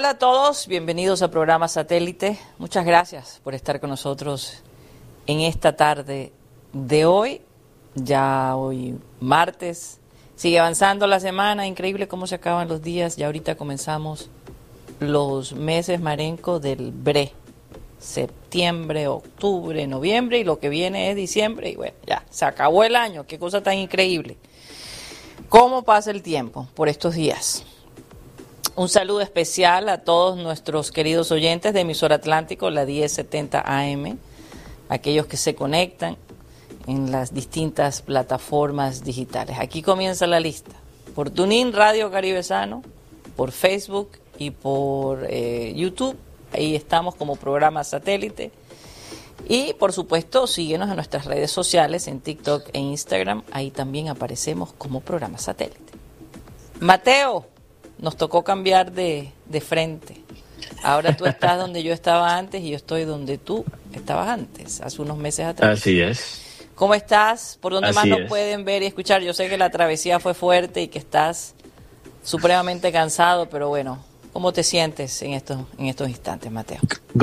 Hola a todos, bienvenidos a Programa Satélite. Muchas gracias por estar con nosotros en esta tarde de hoy. Ya hoy martes, sigue avanzando la semana, increíble cómo se acaban los días. Ya ahorita comenzamos los meses marencos del BRE. Septiembre, octubre, noviembre y lo que viene es diciembre y bueno, ya, se acabó el año. Qué cosa tan increíble. ¿Cómo pasa el tiempo por estos días? Un saludo especial a todos nuestros queridos oyentes de Emisora Atlántico, la 1070 AM, aquellos que se conectan en las distintas plataformas digitales. Aquí comienza la lista. Por TuneIn, Radio Caribesano, por Facebook y por YouTube. Ahí estamos como Programa Satélite. Y, por supuesto, síguenos en nuestras redes sociales, en TikTok e Instagram. Ahí también aparecemos como Programa Satélite. Mateo, nos tocó cambiar de frente. Ahora tú estás donde yo estaba antes y yo estoy donde tú estabas antes, hace unos meses atrás. Así es. ¿Cómo estás? ¿Por dónde más Así nos es. pueden ver y escuchar? Yo sé que la travesía fue fuerte y que estás supremamente cansado, pero bueno, ¿cómo te sientes en estos instantes, Mateo?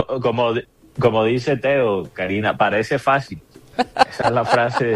Como dice Teo, Karina, parece fácil. Esa es la frase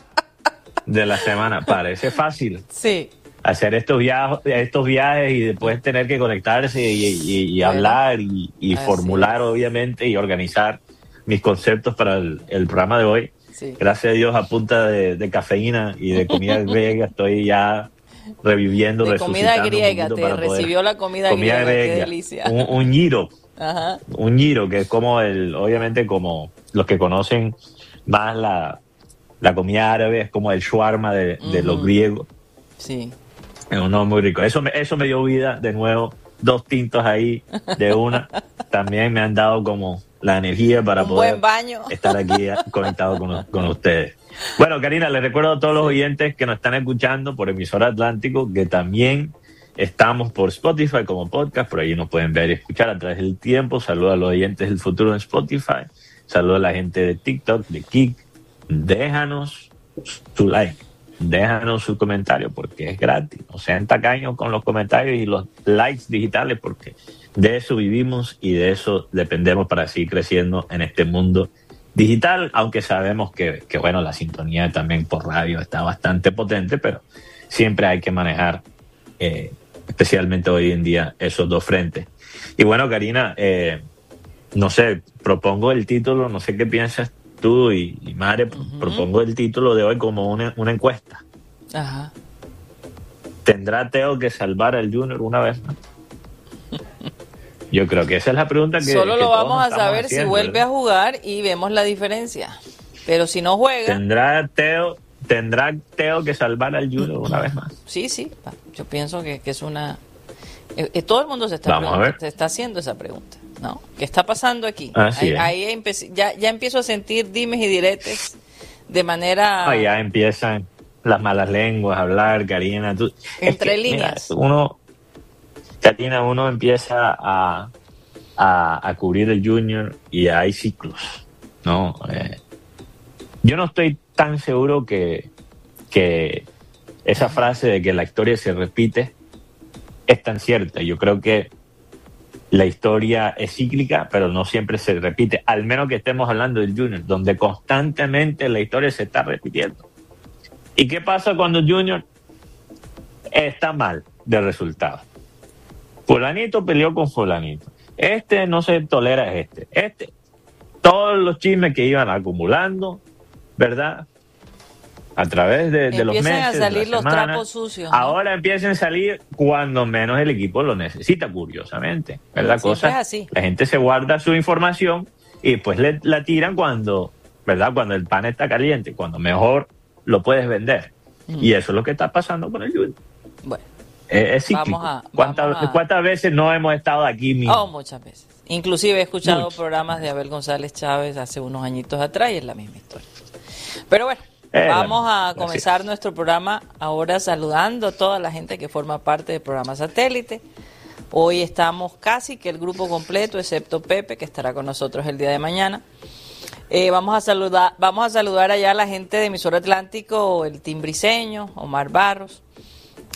de la semana. Parece fácil. Sí. Hacer estos viajes y después tener que conectarse y bueno, hablar y formular, obviamente, y organizar mis conceptos para el programa de hoy. Sí. Gracias a Dios, a punta de cafeína y de comida griega, estoy ya reviviendo, de comida griega, te recibió la comida griega, qué delicia. Un giro. Ajá. Un giro, que es como obviamente como los que conocen más la comida árabe, es como el shawarma de los griegos. Sí. Es uno muy rico. Eso me dio vida de nuevo. 2 tintos ahí de una. También me han dado como la energía para poder estar aquí conectado con ustedes. Bueno, Karina, les recuerdo a todos los oyentes que nos están escuchando por Emisora Atlántico que también estamos por Spotify como podcast. Por ahí nos pueden ver y escuchar a través del tiempo. Saludos a los oyentes del futuro en Spotify. Saludos a la gente de TikTok, de Kik. Déjanos tu like. Déjanos su comentario porque es gratis. No sean tacaños con los comentarios y los likes digitales porque de eso vivimos y de eso dependemos para seguir creciendo en este mundo digital, aunque sabemos que bueno, la sintonía también por radio está bastante potente, pero siempre hay que manejar, especialmente hoy en día, esos dos frentes. Y bueno, Karina, no sé, propongo el título, no sé qué piensas tú y Mare, propongo el título de hoy como una encuesta. Ajá. ¿Tendrá Teo que salvar al Junior una vez más? Yo creo que esa es la pregunta que solo lo vamos a saber haciendo, si vuelve, ¿verdad?, a jugar y vemos la diferencia. Pero si no juega... ¿Tendrá Teo que salvar al Junior una vez más? Sí. Yo pienso que es una... todo el mundo se está haciendo esa pregunta, ¿no? ¿Qué está pasando aquí? Ahí ya empiezo a sentir dimes y diretes de manera... ya empiezan las malas lenguas a hablar, Karina. Entre líneas. Mira, Karina, uno empieza a cubrir el Junior y hay ciclos, ¿no? Yo no estoy tan seguro que esa frase de que la historia se repite es tan cierta. Yo creo que la historia es cíclica, pero no siempre se repite, al menos que estemos hablando del Junior, donde constantemente la historia se está repitiendo. ¿Y qué pasa cuando el Junior está mal de resultados? Fulanito peleó con fulanito. No se tolera todos los chismes que iban acumulando, ¿verdad? A través de los meses, empiezan a salir los semanas, trapos sucios, ¿no? Ahora empiezan a salir cuando menos el equipo lo necesita, curiosamente, ¿verdad? Siempre es así. La gente se guarda su información y después la tiran cuando, ¿verdad? Cuando el pan está caliente, cuando mejor lo puedes vender. Y eso es lo que está pasando con el Junior. Bueno. Es cíclico. ¿Cuántas veces no hemos estado aquí mismo? Muchas veces. Inclusive he escuchado programas de Abel González Chávez hace unos añitos atrás y es la misma historia. Pero bueno, vamos a comenzar nuestro programa ahora saludando a toda la gente que forma parte del programa Satélite. Hoy estamos casi que el grupo completo, excepto Pepe, que estará con nosotros el día de mañana. Vamos a saludar allá a la gente de Emisora Atlántico, el Timbriseño, Omar Barros,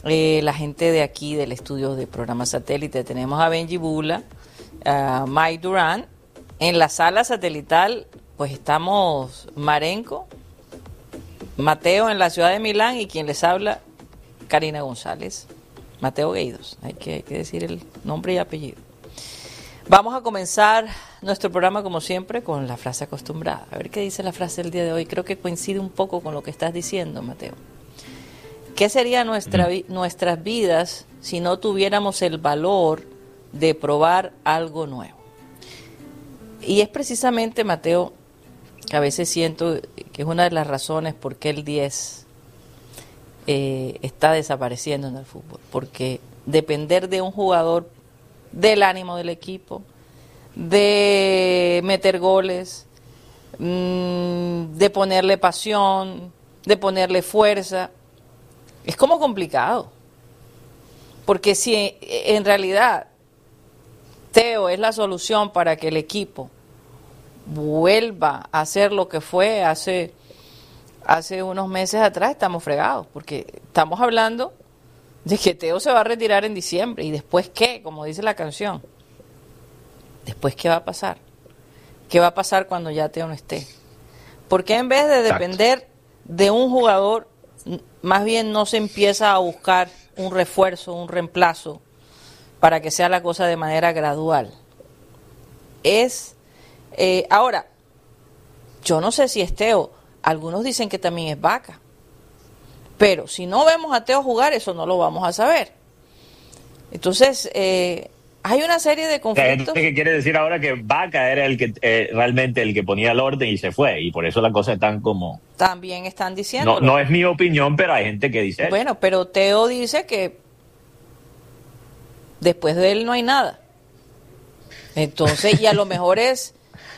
la gente de aquí del estudio de Programa Satélite. Tenemos a Benji Bula, a Mike Durán. En la sala satelital, pues estamos Marenco, Mateo en la ciudad de Milán y quien les habla, Karina González. Mateo Gueidos, hay que decir el nombre y apellido. Vamos a comenzar nuestro programa como siempre con la frase acostumbrada. A ver qué dice la frase del día de hoy. Creo que coincide un poco con lo que estás diciendo, Mateo. ¿Qué sería nuestras vidas si no tuviéramos el valor de probar algo nuevo? Y es precisamente, Mateo, que a veces siento que es una de las razones por qué el 10 está desapareciendo en el fútbol. Porque depender de un jugador, del ánimo del equipo, de meter goles, de ponerle pasión, de ponerle fuerza, es como complicado. Porque si en realidad Teo es la solución para que el equipo vuelva a ser lo que fue hace unos meses atrás, estamos fregados, porque estamos hablando de que Teo se va a retirar en diciembre. ¿Y después qué? Como dice la canción. ¿Después qué va a pasar? ¿Qué va a pasar cuando ya Teo no esté? Porque en vez de depender de un jugador, más bien no se empieza a buscar un refuerzo, un reemplazo, para que sea la cosa de manera gradual? Ahora, yo no sé si es Teo. Algunos dicen que también es Vaca. Pero si no vemos a Teo jugar, eso no lo vamos a saber. Entonces, hay una serie de conflictos. ¿Qué quiere decir ahora? Que Vaca era el que realmente el que ponía el orden y se fue. Y por eso las cosas están como... También están diciendo. No es mi opinión, pero hay gente que dice bueno, eso. Pero Teo dice que después de él no hay nada. Entonces, y a lo mejor es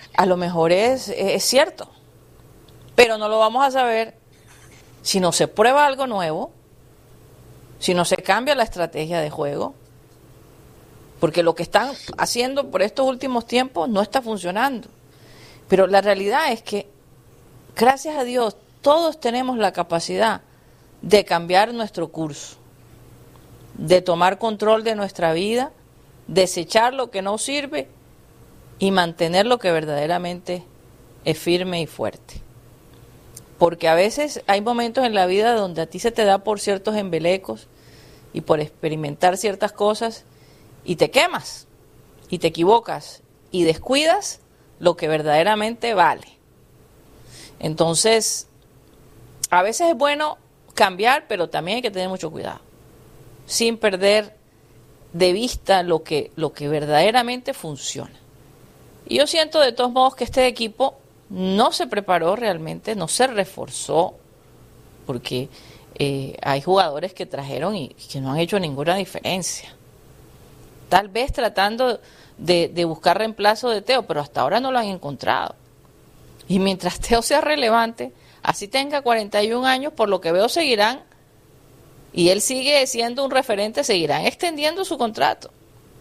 cierto. Pero no lo vamos a saber si no se prueba algo nuevo, si no se cambia la estrategia de juego, porque lo que están haciendo por estos últimos tiempos no está funcionando. Pero la realidad es que, gracias a Dios, todos tenemos la capacidad de cambiar nuestro curso, de tomar control de nuestra vida, desechar lo que no sirve y mantener lo que verdaderamente es firme y fuerte. Porque a veces hay momentos en la vida donde a ti se te da por ciertos embelecos y por experimentar ciertas cosas y te quemas y te equivocas y descuidas lo que verdaderamente vale. Entonces, a veces es bueno cambiar, pero también hay que tener mucho cuidado, sin perder de vista lo que verdaderamente funciona. Y yo siento de todos modos que este equipo no se preparó realmente, no se reforzó, porque hay jugadores que trajeron y que no han hecho ninguna diferencia. Tal vez tratando de buscar reemplazo de Teo, pero hasta ahora no lo han encontrado. Y mientras Teo sea relevante, así tenga 41 años, por lo que veo seguirán, y él sigue siendo un referente, seguirán extendiendo su contrato.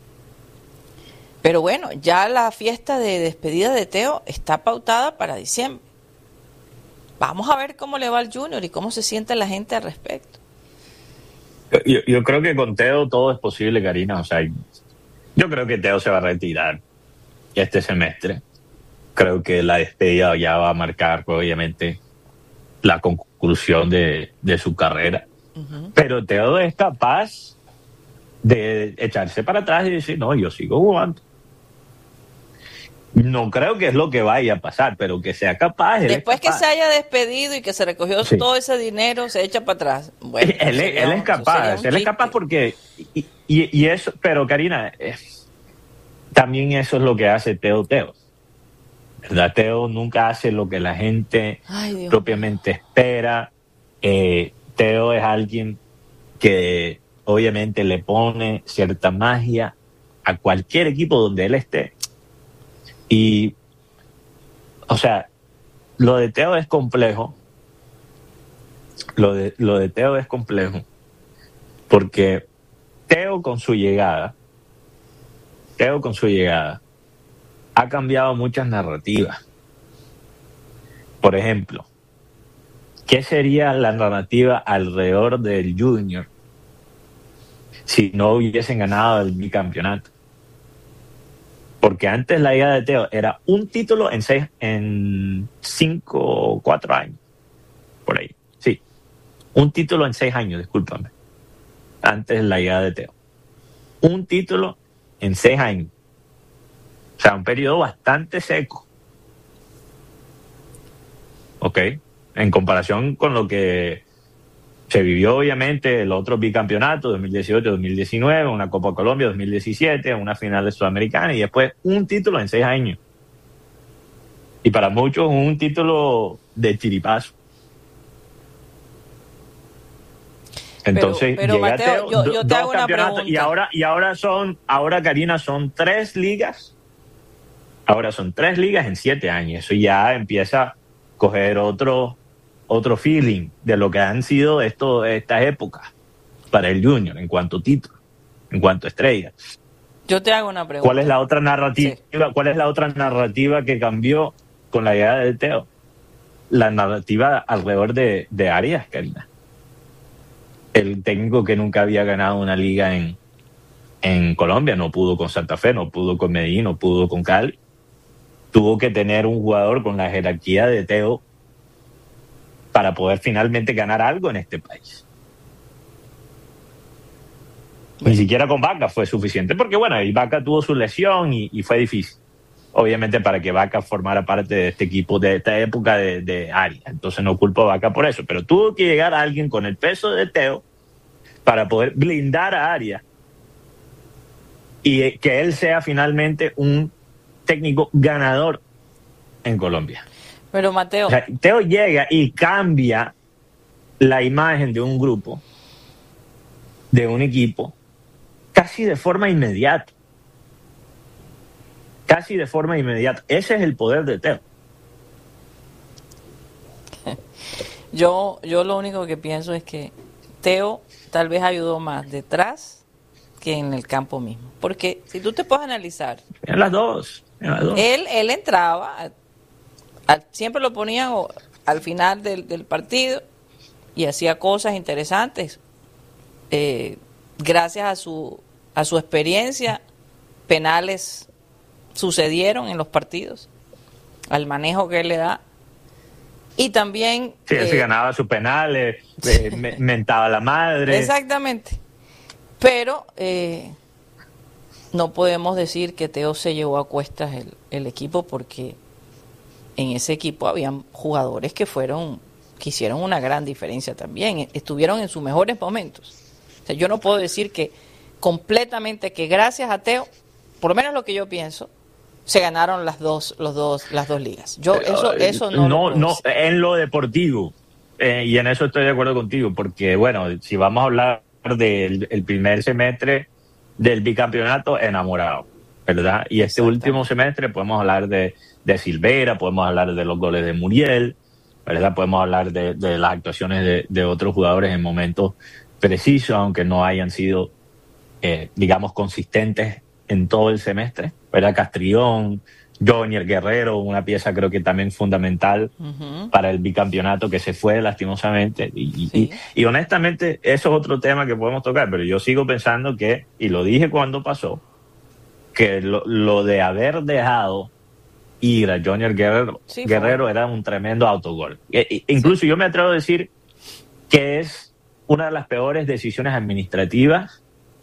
Pero bueno, ya la fiesta de despedida de Teo está pautada para diciembre. Vamos a ver cómo le va al Junior y cómo se siente la gente al respecto. Yo creo que con Teo todo es posible, Karina. O sea, yo creo que Teo se va a retirar este semestre. Creo que la despedida ya va a marcar, obviamente, la conclusión de su carrera. Uh-huh. Pero Teo es capaz de echarse para atrás y decir, no, yo sigo jugando. No creo que es lo que vaya a pasar, pero que sea capaz. Después que se haya despedido y que se recogió todo ese dinero, se echa para atrás. Bueno, él es capaz porque... Y eso, pero Karina, también eso es lo que hace Teo. ¿Verdad? Teo nunca hace lo que la gente propiamente espera. Teo es alguien que obviamente le pone cierta magia a cualquier equipo donde él esté. Y, o sea, lo de Teo es complejo. Lo de Teo es complejo. Porque Teo con su llegada ha cambiado muchas narrativas. Por ejemplo, ¿qué sería la narrativa alrededor del Junior si no hubiesen ganado el bicampeonato. Porque antes la idea de Teo era un título en 5 o 4 años. Por ahí. Sí. Un título en 6 años, discúlpame. Antes la idea de Teo. Un título en 6 años. O sea, un periodo bastante seco. ¿Ok? En comparación con lo que se vivió, obviamente, el otro bicampeonato, 2018-2019, una Copa Colombia 2017, una final de Sudamericana y después un título en 6 años. Y para muchos un título de chiripazo. Entonces, pero llega Mateo, Teo, yo te hago una pregunta. Ahora Karina, son 3 ligas. Ahora son 3 ligas en 7 años. Eso ya empieza a coger otro feeling de lo que han sido estas épocas para el Junior en cuanto a títulos, en cuanto a estrellas. Yo te hago una pregunta. ¿Cuál es la otra narrativa? Sí. ¿Cuál es la otra narrativa que cambió con la llegada de Teo? La narrativa alrededor de Arias, Karina. El técnico que nunca había ganado una liga en Colombia, no pudo con Santa Fe, no pudo con Medellín, no pudo con Cali. Tuvo que tener un jugador con la jerarquía de Teo para poder finalmente ganar algo en este país. Ni siquiera con Vaca fue suficiente, porque bueno, y Vaca tuvo su lesión y fue difícil. Obviamente para que Vaca formara parte de este equipo, de esta época de Arias. Entonces no culpo a Vaca por eso, pero tuvo que llegar a alguien con el peso de Teo para poder blindar a Arias y que él sea finalmente un técnico ganador en Colombia. Pero Mateo, o sea, Teo llega y cambia la imagen de un grupo, de un equipo, casi de forma inmediata. Casi de forma inmediata. Ese es el poder de Teo. Yo lo único que pienso es que Teo tal vez ayudó más detrás que en el campo mismo. Porque si tú te puedes analizar... En las dos. Él entraba, siempre lo ponían al final del partido y hacía cosas interesantes. Gracias a su experiencia, penales sucedieron en los partidos, al manejo que él le da. Y también... Sí, él se ganaba sus penales, mentaba la madre. Exactamente. Pero no podemos decir que Teo se llevó a cuestas el equipo, porque en ese equipo habían jugadores que hicieron una gran diferencia también. Estuvieron en sus mejores momentos. O sea, yo no puedo decir que completamente que gracias a Teo, por lo menos lo que yo pienso, se ganaron las dos ligas. Eso no en lo deportivo, y en eso estoy de acuerdo contigo, porque bueno, si vamos a hablar del primer semestre del bicampeonato, enamorado, ¿verdad? Y este último semestre podemos hablar de Silvera, podemos hablar de los goles de Muriel, ¿verdad? Podemos hablar de las actuaciones de otros jugadores en momentos precisos, aunque no hayan sido, digamos, consistentes en todo el semestre, ¿verdad? Castrillón, Jonier Guerrero, una pieza creo que también fundamental para el bicampeonato, que se fue lastimosamente. Y honestamente, eso es otro tema que podemos tocar, pero yo sigo pensando que, y lo dije cuando pasó, que lo de haber dejado ir a Jonier Guerrero era un tremendo autogol. Incluso yo me atrevo a decir que es una de las peores decisiones administrativas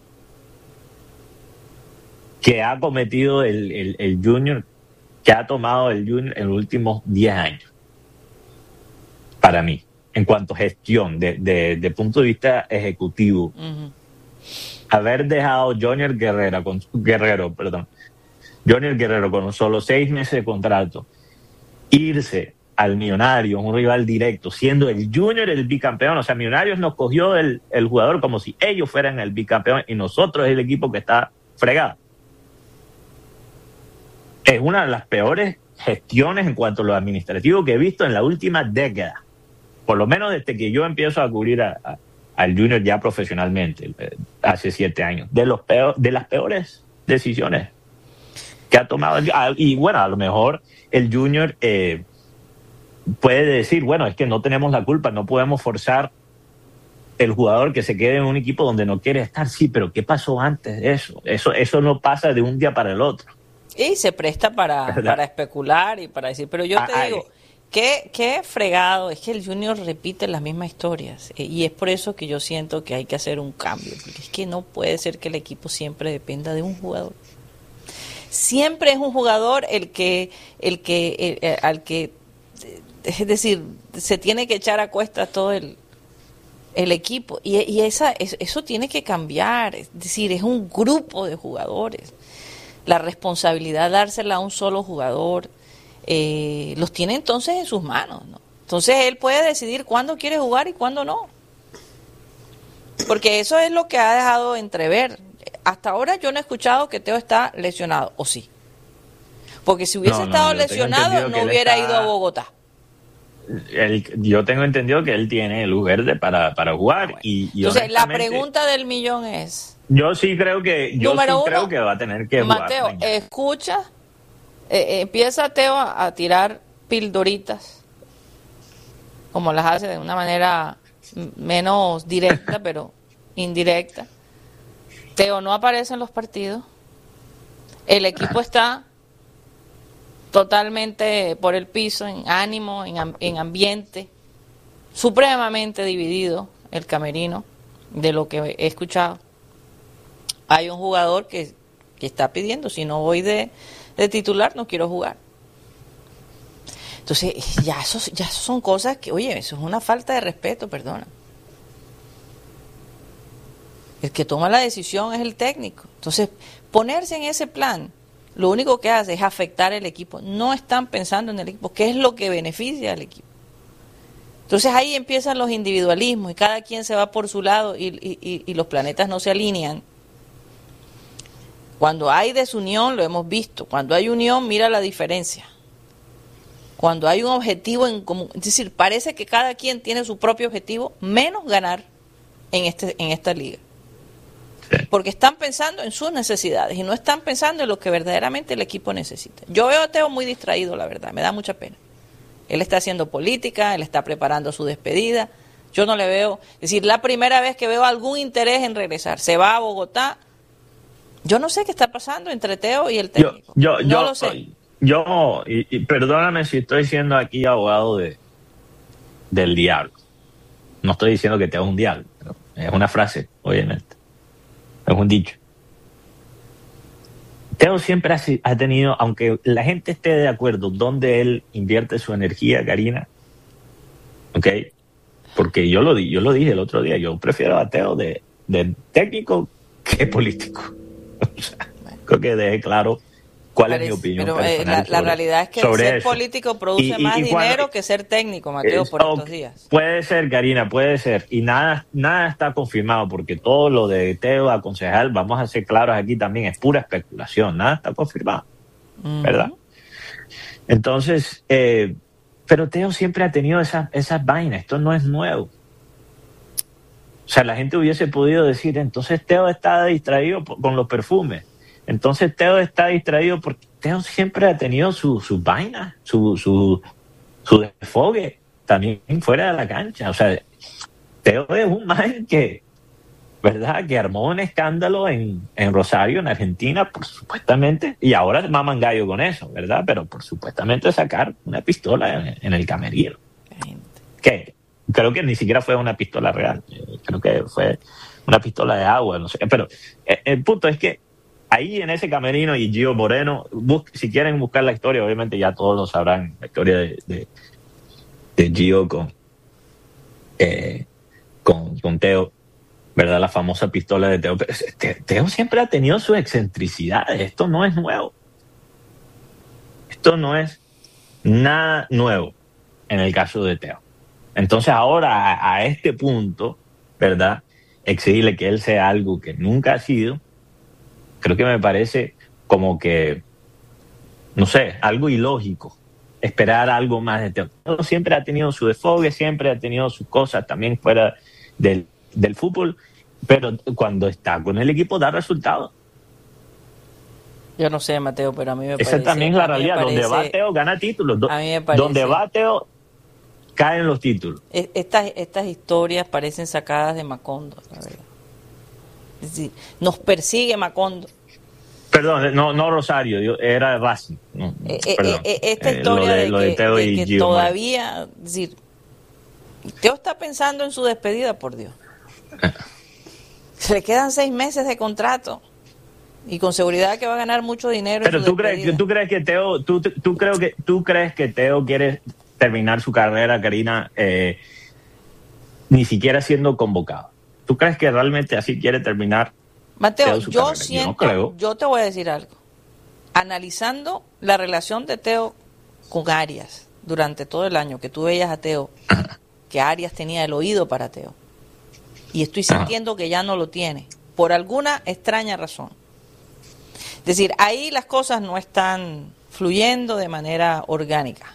que ha cometido el Junior, que ha tomado el Junior en los últimos 10 años. Para mí, en cuanto a gestión, de punto de vista ejecutivo. Haber dejado Jonier Guerrero con solo 6 meses de contrato, irse al Millonarios, un rival directo, siendo el Junior el bicampeón. O sea, Millonarios nos cogió el jugador como si ellos fueran el bicampeón y nosotros el equipo que está fregado. Es una de las peores gestiones en cuanto a lo administrativo que he visto en la última década. Por lo menos desde que yo empiezo a cubrir al Junior ya profesionalmente, hace 7 años. De las peores decisiones que ha tomado. Y bueno, a lo mejor el Junior puede decir, bueno, es que no tenemos la culpa, no podemos forzar el jugador que se quede en un equipo donde no quiere estar. Sí, pero ¿qué pasó antes de eso? Eso no pasa de un día para el otro. Y se presta para especular y para decir, pero yo te digo, qué fregado, es que el Junior repite las mismas historias, y es por eso que yo siento que hay que hacer un cambio, porque es que no puede ser que el equipo siempre dependa de un jugador. Siempre es un jugador al que es decir, se tiene que echar a cuestas todo el equipo, y eso tiene que cambiar. Es decir, es un grupo de jugadores. La responsabilidad dársela a un solo jugador los tiene entonces en sus manos, ¿no? Entonces él puede decidir cuándo quiere jugar y cuándo no, porque eso es lo que ha dejado entrever. Hasta ahora yo no he escuchado que Teo está lesionado, ¿o sí? Porque si hubiese estado lesionado no hubiera ido a Bogotá. Yo tengo entendido que él tiene luz verde para jugar. Bueno. Y entonces la pregunta del millón es... Yo sí creo que va a tener que jugar. Mateo, escucha, empieza Teo a tirar pildoritas, como las hace de una manera menos directa, pero indirecta. Teo no aparece en los partidos. El equipo está totalmente por el piso, en ánimo, en ambiente, supremamente dividido el camerino, de lo que he escuchado. Hay un jugador que está pidiendo, si no voy de titular, no quiero jugar. Entonces, ya son cosas que, oye, eso es una falta de respeto, perdona. El que toma la decisión es el técnico. Entonces, ponerse en ese plan, lo único que hace es afectar el equipo. No están pensando en el equipo, qué es lo que beneficia al equipo. Entonces ahí empiezan los individualismos y cada quien se va por su lado y los planetas no se alinean. Cuando hay desunión, lo hemos visto. Cuando hay unión, mira la diferencia. Cuando hay un objetivo en común, es decir, parece que cada quien tiene su propio objetivo, menos ganar en esta liga. Sí. Porque están pensando en sus necesidades y no están pensando en lo que verdaderamente el equipo necesita. Yo veo a Teo muy distraído, la verdad, me da mucha pena. Él está haciendo política, él está preparando su despedida. Yo no le veo, es decir, la primera vez que veo algún interés en regresar. Se va a Bogotá. Yo no sé qué está pasando entre Teo y el técnico. Yo lo sé. Y perdóname si estoy siendo aquí abogado del diablo. No estoy diciendo que Teo es un diablo, pero es una frase, obviamente. Es un dicho. Teo siempre ha tenido, aunque la gente esté de acuerdo donde él invierte su energía, Karina, ¿ok? Porque yo lo dije el otro día, yo prefiero a Teo de técnico que político. O sea, creo que dejé claro cuál es mi opinión. Pero la realidad es que ser político produce más dinero que ser técnico, Mateo, por estos días. Puede ser, Karina, puede ser. Y nada está confirmado, porque todo lo de Teo a concejal, vamos a ser claros aquí también, es pura especulación. Nada está confirmado, ¿verdad? Entonces, pero Teo siempre ha tenido esas vainas. Esto no es nuevo. O sea, la gente hubiese podido decir, entonces Teo está distraído con los perfumes. Entonces Teo está distraído porque Teo siempre ha tenido sus vainas, su desfogue, también fuera de la cancha. O sea, Teo es un man que, ¿verdad?, que armó un escándalo en Rosario, en Argentina, por supuestamente, y ahora maman gallo con eso, ¿verdad? Pero por supuestamente sacar una pistola en el camerino. ¿Qué? Creo que ni siquiera fue una pistola real, creo que fue una pistola de agua, no sé. Pero el punto es que ahí en ese camerino, y Gio Moreno, si quieren buscar la historia, obviamente ya todos lo sabrán, la historia de Gio con Teo, ¿verdad? La famosa pistola de Teo. Pero Teo siempre ha tenido sus excentricidades, esto no es nuevo. Esto no es nada nuevo en el caso de Teo. Entonces ahora a este punto, ¿verdad?, exigirle que él sea algo que nunca ha sido, creo que me parece como que, no sé, algo ilógico, esperar algo más de Teo. Teo siempre ha tenido su desfogue, siempre ha tenido sus cosas también fuera del fútbol, pero cuando está con el equipo da resultados. Yo no sé, Mateo, pero a mí me parece... Esa también es la realidad. Donde va Teo, gana títulos. A mí me parece... Donde va Teo... caen los títulos. Estas historias parecen sacadas de Macondo, la verdad. Es decir, nos persigue Macondo. Perdón, no Rosario, era Racing. Perdón. Esta historia de que todavía, es decir, Teo está pensando en su despedida, por Dios. Se le quedan 6 meses de contrato y con seguridad que va a ganar mucho dinero. Pero tú crees que Teo, tú crees que Teo quiere terminar su carrera, Karina, ni siquiera siendo convocado. ¿Tú crees que realmente así quiere terminar? Mateo, yo te voy a decir algo. Analizando la relación de Teo con Arias durante todo el año, que tú veías a Teo, que Arias tenía el oído para Teo, y estoy sintiendo que ya no lo tiene, por alguna extraña razón. Es decir, ahí las cosas no están fluyendo de manera orgánica.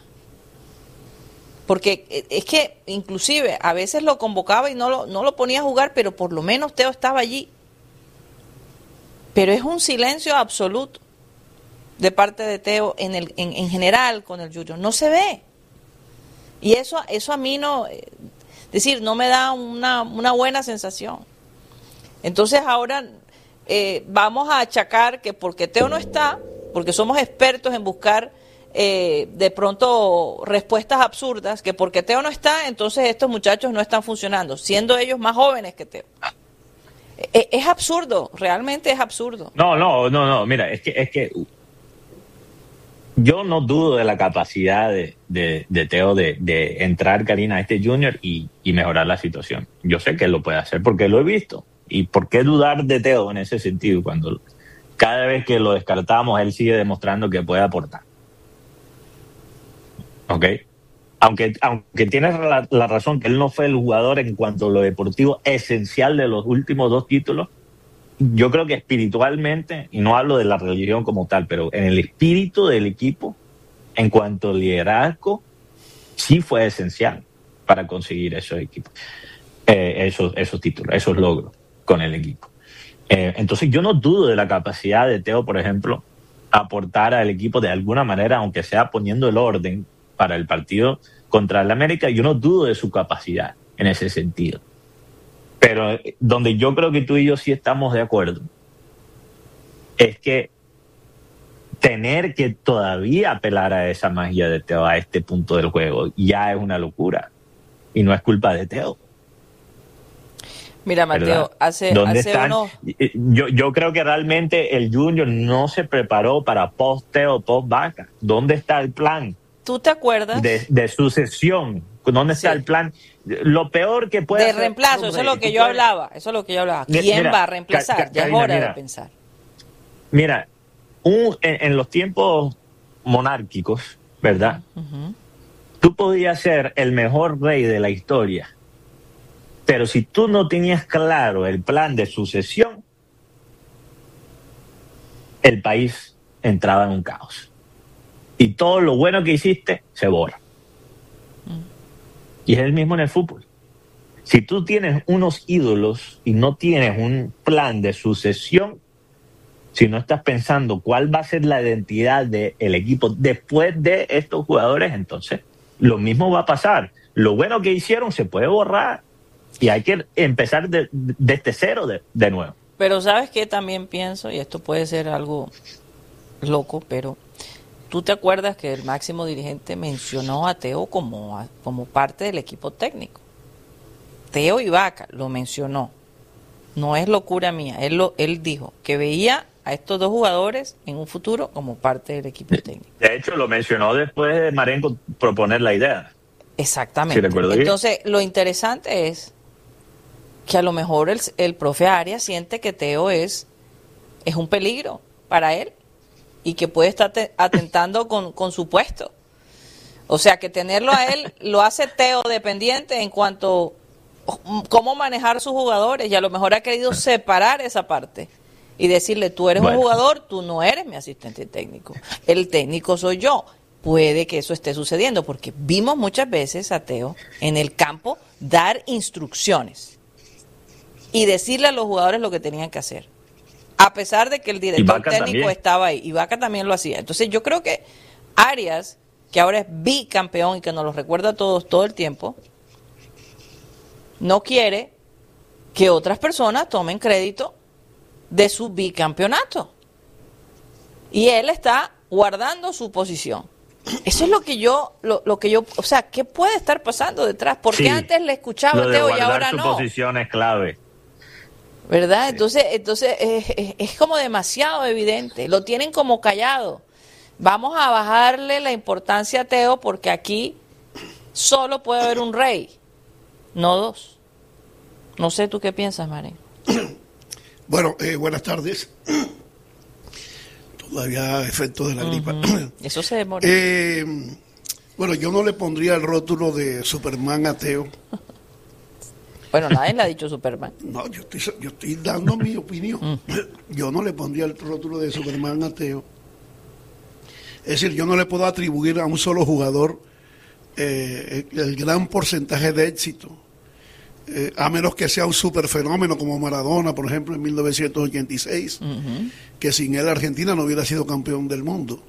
Porque es que inclusive a veces lo convocaba y no lo ponía a jugar, pero por lo menos Teo estaba allí. Pero es un silencio absoluto de parte de Teo en general con el Junior. No se ve. Y eso a mí no me da una buena sensación. Entonces ahora vamos a achacar que porque Teo no está, porque somos expertos en buscar de pronto respuestas absurdas, que porque Teo no está, entonces estos muchachos no están funcionando, siendo ellos más jóvenes que Teo. Es absurdo, realmente es absurdo. No, mira, es que yo no dudo de la capacidad de Teo de entrar, Karina, a este Junior y mejorar la situación. Yo sé que él lo puede hacer porque lo he visto. ¿Y por qué dudar de Teo en ese sentido? Cuando cada vez que lo descartamos, él sigue demostrando que puede aportar. ¿Ok? Aunque tienes la razón que él no fue el jugador en cuanto a lo deportivo esencial de los últimos 2 títulos, yo creo que espiritualmente, y no hablo de la religión como tal, pero en el espíritu del equipo, en cuanto al liderazgo, sí fue esencial para conseguir esos equipos, esos títulos, esos logros con el equipo. Entonces yo no dudo de la capacidad de Teo, por ejemplo, aportar al equipo de alguna manera, aunque sea poniendo el orden para el partido contra el América. Yo no dudo de su capacidad en ese sentido. Pero donde yo creo que tú y yo sí estamos de acuerdo es que tener que todavía apelar a esa magia de Teo a este punto del juego ya es una locura. Y no es culpa de Teo. Mira, Mateo, hace unos... Yo creo que realmente el Junior no se preparó para post-Teo, post-Vaca. ¿Dónde está el plan? ¿Tú te acuerdas? De sucesión. ¿Dónde está el plan? Lo peor que puede hacer... De reemplazo, eso es lo que yo hablaba. ¿Quién va a reemplazar? Ya es hora de pensar. Mira, en los tiempos monárquicos, ¿verdad? Uh-huh. Tú podías ser el mejor rey de la historia, pero si tú no tenías claro el plan de sucesión, el país entraba en un caos. Y todo lo bueno que hiciste se borra. Y es el mismo en el fútbol. Si tú tienes unos ídolos y no tienes un plan de sucesión, si no estás pensando cuál va a ser la identidad del equipo después de estos jugadores, entonces lo mismo va a pasar. Lo bueno que hicieron se puede borrar y hay que empezar desde cero de nuevo. Pero ¿sabes qué? También pienso, y esto puede ser algo loco, pero... ¿Tú te acuerdas que el máximo dirigente mencionó a Teo como parte del equipo técnico? Teo y Vaca lo mencionó. No es locura mía. Él dijo que veía a estos 2 jugadores en un futuro como parte del equipo técnico. De hecho, lo mencionó después de Marengo proponer la idea. Exactamente. Si entonces, lo interesante es que a lo mejor el profe Arias siente que Teo es un peligro para él. Y que puede estar atentando con su puesto. O sea, que tenerlo a él lo hace Teo dependiente en cuanto a cómo manejar sus jugadores. Y a lo mejor ha querido separar esa parte y decirle, tú eres un jugador, tú no eres mi asistente técnico. El técnico soy yo. Puede que eso esté sucediendo, porque vimos muchas veces a Teo en el campo dar instrucciones y decirle a los jugadores lo que tenían que hacer. A pesar de que el director técnico estaba ahí. Y Vaca también lo hacía. Entonces yo creo que Arias que ahora es bicampeón y que nos lo recuerda a todos todo el tiempo, no quiere que otras personas tomen crédito de su bicampeonato. Y él está guardando su posición. Eso es lo que yo, o sea, ¿qué puede estar pasando detrás? Porque antes le escuchaba a Teo y ahora no. Su posición es clave. ¿Verdad? Entonces es como demasiado evidente. Lo tienen como callado. Vamos a bajarle la importancia a Teo porque aquí solo puede haber un rey, no dos. No sé tú qué piensas, Maren. Bueno, buenas tardes. Todavía efectos de la gripa. Eso se demora. Bueno, yo no le pondría el rótulo de Superman a Teo. Bueno, nadie le ha dicho Superman. No, yo estoy dando mi opinión. Yo no le pondría el rótulo de Superman a Teo. Es decir, yo no le puedo atribuir a un solo jugador el gran porcentaje de éxito, a menos que sea un superfenómeno como Maradona, por ejemplo, en 1986, que sin él Argentina no hubiera sido campeón del mundo.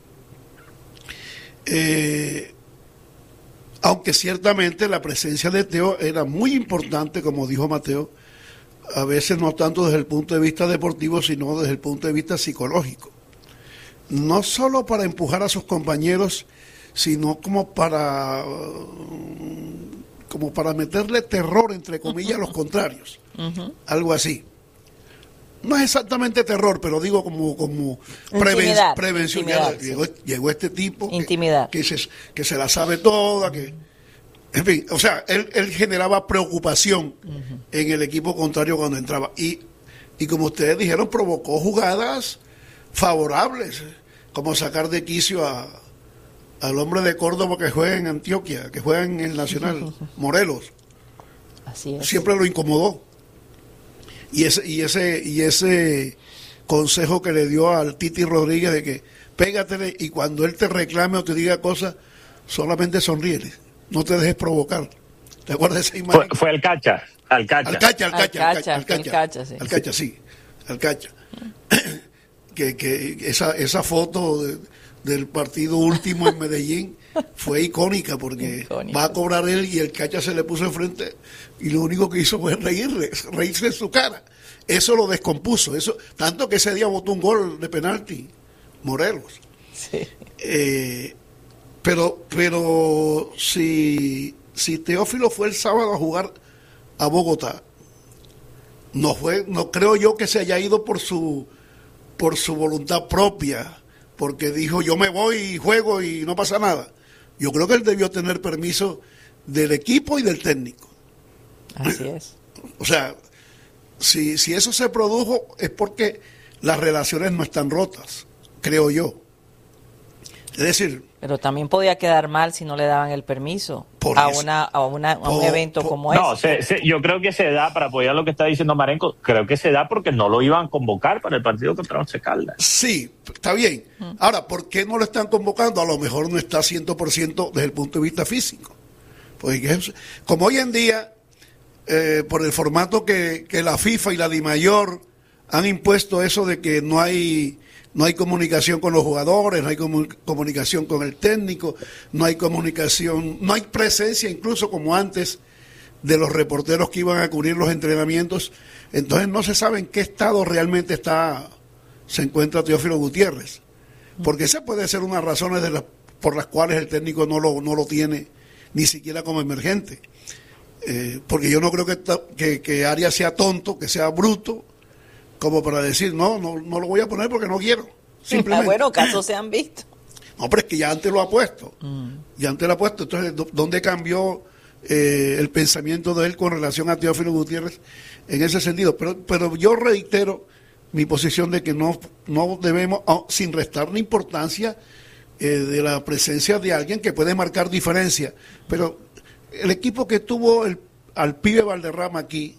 Aunque ciertamente la presencia de Teo era muy importante, como dijo Mateo, a veces no tanto desde el punto de vista deportivo, sino desde el punto de vista psicológico. No solo para empujar a sus compañeros, sino como para meterle terror, entre comillas, a los contrarios. Algo así. No es exactamente terror, pero digo como prevención. Llegó este tipo que se la sabe toda, en fin, o sea, él generaba preocupación en el equipo contrario cuando entraba. Y como ustedes dijeron, provocó jugadas favorables, como sacar de quicio al hombre de Córdoba que juega en Antioquia, que juega en el Nacional, Morelos. Así es. Siempre lo incomodó. Y ese consejo que le dio al Titi Rodríguez de que pégatele y cuando él te reclame o te diga cosas, solamente sonríele, no te dejes provocar. ¿Te acuerdas de esa imagen? Fue el Cacha. Alcacha, sí. Que esa foto del partido último en Medellín fue icónica porque va a cobrar él y el Cacha se le puso enfrente y lo único que hizo fue reírse en su cara. Eso lo descompuso, tanto que ese día botó un gol de penalti Morelos. Sí. Pero si Teófilo fue el sábado a jugar a Bogotá, no creo yo que se haya ido por su voluntad propia, porque dijo yo me voy y juego y no pasa nada. Yo creo que él debió tener permiso del equipo y del técnico. Así es. O sea, si eso se produjo es porque las relaciones no están rotas, creo yo. Es decir... Pero también podía quedar mal si no le daban el permiso a un evento como este. No, yo creo que se da, para apoyar lo que está diciendo Marenco, creo que se da porque no lo iban a convocar para el partido contra Once Caldas. Sí, está bien. Ahora, ¿por qué no lo están convocando? A lo mejor no está 100% desde el punto de vista físico. Porque como hoy en día, por el formato que la FIFA y la DIMAYOR han impuesto eso de que no hay comunicación con los jugadores, no hay comunicación con el técnico, no hay comunicación, no hay presencia incluso como antes de los reporteros que iban a cubrir los entrenamientos. Entonces no se sabe en qué estado realmente se encuentra Teófilo Gutiérrez, porque esa puede ser una razones por las cuales el técnico no lo tiene ni siquiera como emergente, porque yo no creo que Arias sea tonto, que sea bruto, como para decir, no lo voy a poner porque no quiero. Simplemente. Bueno, casos se han visto. No, pero es que ya antes lo ha puesto. Ya antes lo ha puesto. Entonces, ¿dónde cambió el pensamiento de él con relación a Teófilo Gutiérrez en ese sentido? Pero yo reitero mi posición de que no debemos, sin restarle importancia de la presencia de alguien que puede marcar diferencia. Pero el equipo que tuvo al pibe Valderrama aquí,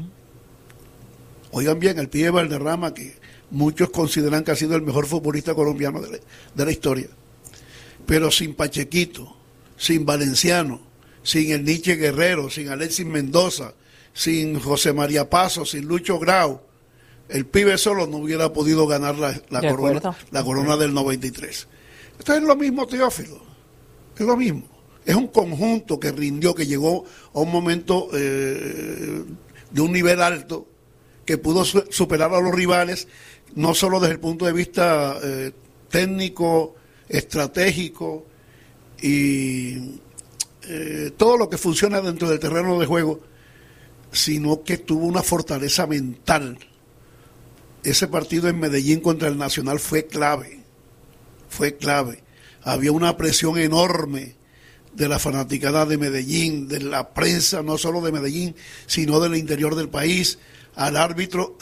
oigan bien, el pibe Valderrama, que muchos consideran que ha sido el mejor futbolista colombiano de la historia, pero sin Pachequito, sin Valenciano, sin el Nietzsche Guerrero, sin Alexis Mendoza, sin José María Paso, sin Lucho Grau, el pibe solo no hubiera podido ganar la corona del 93. Esto es lo mismo Teófilo. Es lo mismo. Es un conjunto que rindió, que llegó a un momento de un nivel alto, que pudo superar a los rivales, no solo desde el punto de vista técnico, estratégico y todo lo que funciona dentro del terreno de juego, sino que tuvo una fortaleza mental. Ese partido en Medellín contra el Nacional fue clave. Había una presión enorme de la fanaticada de Medellín, de la prensa, no solo de Medellín, sino del interior del país, al árbitro,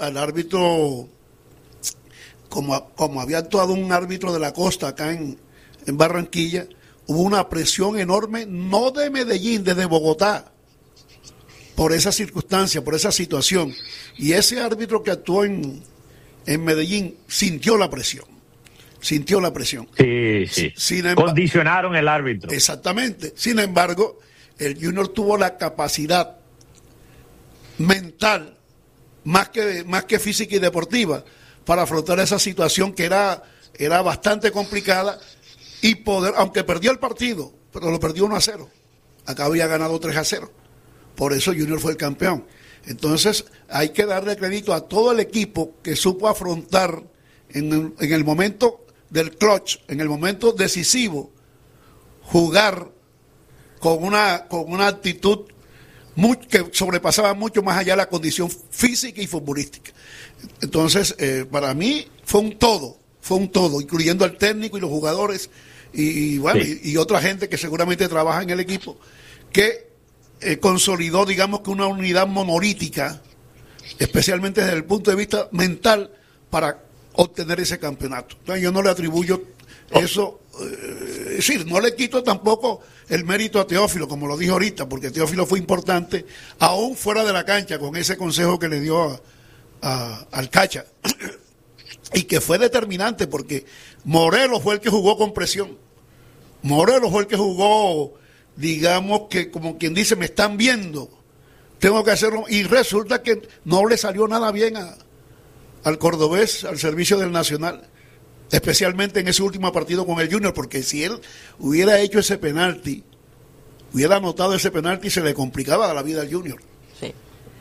como había actuado un árbitro de la costa acá en Barranquilla, hubo una presión enorme, no de Medellín, desde Bogotá, por esa circunstancia, por esa situación. Y ese árbitro que actuó en Medellín sintió la presión. Sí. Condicionaron el árbitro. Exactamente. Sin embargo, el Junior tuvo la capacidad mental, más que física y deportiva, para afrontar esa situación que era bastante complicada y poder, aunque perdió el partido, pero lo perdió 1-0. Acá había ganado 3-0. Por eso Junior fue el campeón. Entonces, hay que darle crédito a todo el equipo que supo afrontar en el momento del clutch, en el momento decisivo, jugar con una actitud que sobrepasaba mucho más allá la condición física y futbolística. Entonces, para mí fue un todo, incluyendo al técnico y los jugadores y otra gente que seguramente trabaja en el equipo, que consolidó, digamos, que una unidad monolítica, especialmente desde el punto de vista mental, para obtener ese campeonato. Entonces yo no le atribuyo eso, es decir, no le quito tampoco el mérito a Teófilo, como lo dije ahorita, porque Teófilo fue importante, aún fuera de la cancha, con ese consejo que le dio al Cacha, y que fue determinante, porque Morelos fue el que jugó con presión. Morelos fue el que jugó, digamos, que como quien dice, me están viendo, tengo que hacerlo, y resulta que no le salió nada bien al cordobés, al servicio del Nacional, especialmente en ese último partido con el Junior, porque si él hubiera hecho ese penalti, hubiera anotado ese penalti, se le complicaba la vida al Junior. Sí.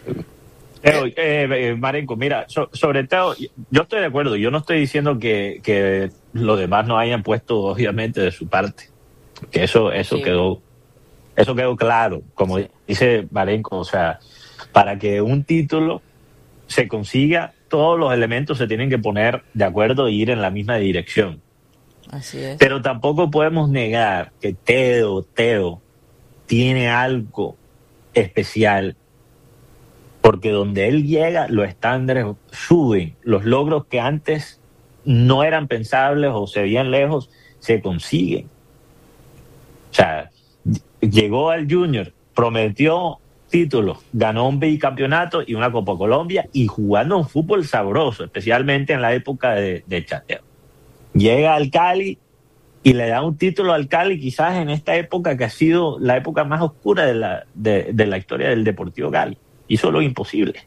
Marenco, mira, sobre todo, yo estoy de acuerdo, yo no estoy diciendo que los demás no hayan puesto, obviamente, de su parte, que eso sí. quedó claro, como dice Marenco, o sea, para que un título se consiga, todos los elementos se tienen que poner de acuerdo e ir en la misma dirección. Así es. Pero tampoco podemos negar que Teo tiene algo especial, porque donde él llega, los estándares suben, los logros que antes no eran pensables o se veían lejos, se consiguen. O sea, llegó al Junior, prometió títulos, ganó un bicampeonato y una Copa Colombia, y jugando un fútbol sabroso, especialmente en la época de Chateo. Llega al Cali y le da un título al Cali, quizás en esta época que ha sido la época más oscura de la historia del Deportivo Cali. Hizo lo imposible.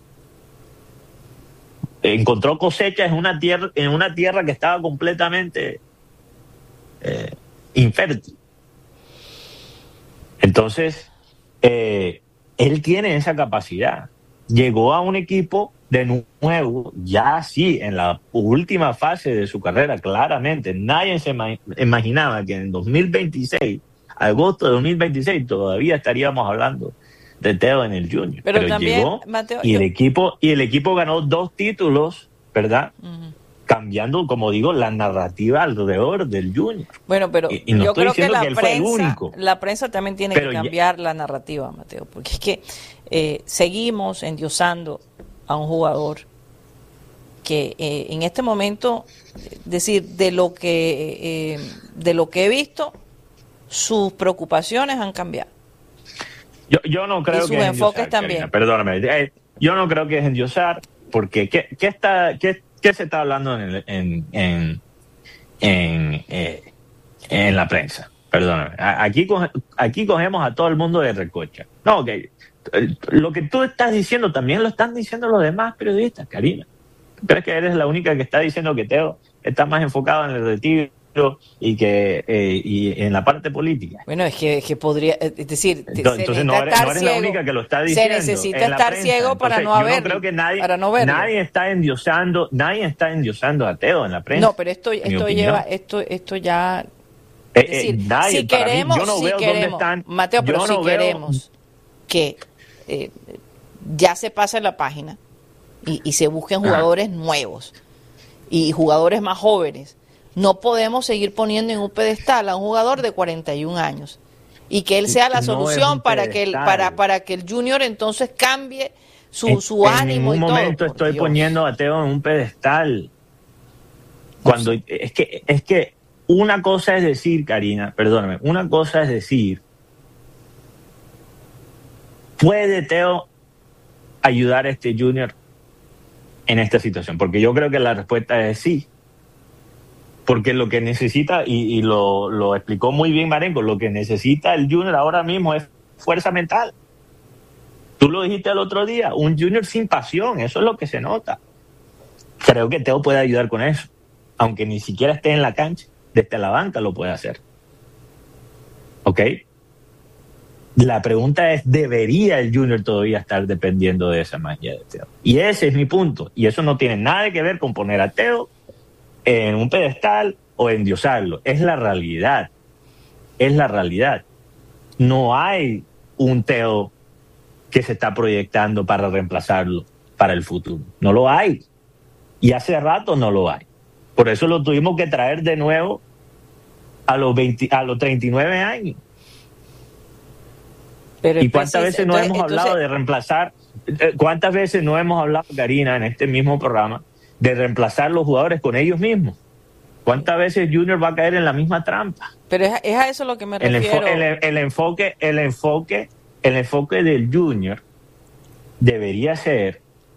Encontró cosecha en una tierra que estaba completamente infértil. Entonces, él tiene esa capacidad. Llegó a un equipo de nuevo, ya sí, en la última fase de su carrera, claramente. Nadie se imaginaba que en 2026, agosto de 2026, todavía estaríamos hablando de Teo en el Junior. Pero también, llegó, Mateo, y el equipo ganó 2 títulos, ¿verdad? Uh-huh. Cambiando, como digo, la narrativa alrededor del Junior. Bueno, pero y no yo creo que la prensa también tiene que cambiar la narrativa, Mateo, porque es que seguimos endiosando a un jugador que en este momento, decir, de lo que he visto, sus preocupaciones han cambiado. Yo no creo que es enfoques también. Karina, perdóname, yo no creo que es endiosar, porque ¿qué se está hablando en la prensa? Perdóname. Aquí cogemos a todo el mundo de recocha. No, que lo que tú estás diciendo también lo están diciendo los demás periodistas, Karina. ¿Crees que eres la única que está diciendo que Teo está más enfocado en el retiro y en la parte política. Bueno, es que podría, es decir, entonces no eres la única que lo está diciendo. Se necesita estar ciego para no haber. Yo no creo que nadie está endiosando a Teo en la prensa. No, pero esto ya. Es decir, si queremos, Mateo, pero si queremos que ya se pase la página y se busquen jugadores nuevos y jugadores más jóvenes, no podemos seguir poniendo en un pedestal a un jugador de 41 años y que él sea la solución para que el Junior entonces cambie su ánimo y todo. En un momento estoy poniendo a Teo en un pedestal. Cuando es que una cosa es decir, Karina, perdóname, una cosa es decir, ¿puede Teo ayudar a este Junior en esta situación? Porque yo creo que la respuesta es sí. Porque lo que necesita, y lo explicó muy bien Marengo, lo que necesita el Junior ahora mismo es fuerza mental. Tú lo dijiste el otro día, un Junior sin pasión, eso es lo que se nota. Creo que Teo puede ayudar con eso, aunque ni siquiera esté en la cancha, desde la banca lo puede hacer. ¿Ok? La pregunta es, ¿debería el Junior todavía estar dependiendo de esa magia de Teo? Y ese es mi punto, y eso no tiene nada que ver con poner a Teo en un pedestal o endiosarlo. Es la realidad. No hay un Teo que se está proyectando para reemplazarlo para el futuro. No lo hay. Y hace rato no lo hay. Por eso lo tuvimos que traer de nuevo a los 39 años. Pero ¿y cuántas veces no hemos hablado de reemplazar? ¿Cuántas veces no hemos hablado, Karina, en este mismo programa, de reemplazar los jugadores con ellos mismos? ¿Cuántas veces Junior va a caer en la misma trampa? Pero es a eso lo que me refiero. El enfoque del Junior debería ser